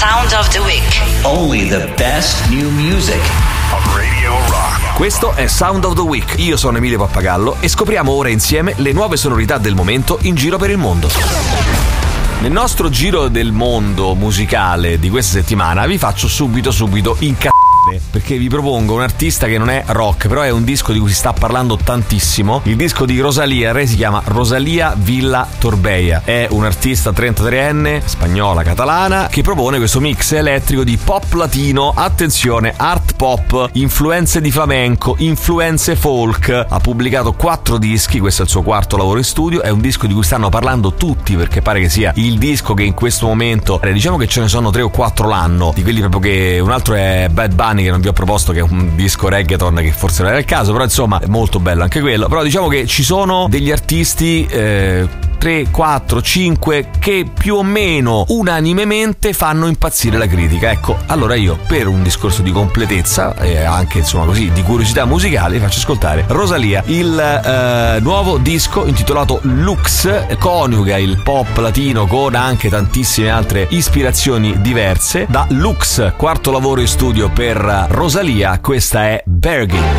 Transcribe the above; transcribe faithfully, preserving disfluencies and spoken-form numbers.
Sound of the Week. Only the best new music on Radio Rock. Questo è Sound of the Week. Io sono Emilio Pappagallo e scopriamo ora insieme le nuove sonorità del momento in giro per il mondo. Nel nostro giro del mondo musicale di questa settimana vi faccio subito subito incazzare, perché vi propongo un artista che non è rock, però è un disco di cui si sta parlando tantissimo. Il disco di Rosalía, lei si chiama Rosalía Villa Torbeia. È un artista trentatreenne, spagnola catalana, che propone questo mix elettrico di pop latino, attenzione, art pop, influenze di flamenco, influenze folk. Ha pubblicato quattro dischi, questo è il suo quarto lavoro in studio. È un disco di cui stanno parlando tutti, perché pare che sia il disco che in questo momento, eh, diciamo che ce ne sono tre o quattro l'anno, di quelli proprio che un altro è Bad Bunny, che non vi ho proposto, che è un disco reggaeton che forse non era il caso, però insomma è molto bello anche quello. Però diciamo che ci sono degli artisti eh, tre, quattro, cinque che più o meno unanimemente fanno impazzire la critica. Ecco, allora io, per un discorso di completezza e anche insomma così di curiosità musicale, faccio ascoltare Rosalía. Il eh, nuovo disco intitolato Lux coniuga il pop latino con anche tantissime altre ispirazioni diverse. Da Lux, quarto lavoro in studio per Rosalía, questa è Bergin.